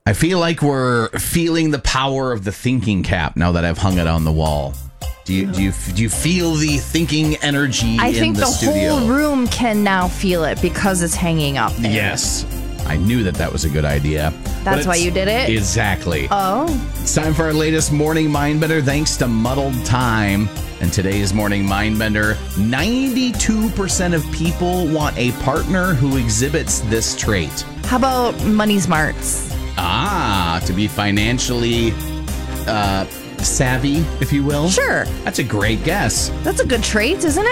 I feel like we're feeling the power of the thinking cap now that I've hung it on the wall. Do you feel the thinking energy I in think the studio? whole room can now feel it because it's hanging up there. Yes. I knew that was a good idea. That's why you did it? Exactly. Oh. It's time for our latest Morning Mindbender thanks to Muddled Time. And today's Morning Mindbender, 92% of people want a partner who exhibits this trait. How about money smarts? To be financially savvy, if you will. Sure. That's a great guess. That's a good trait, isn't it?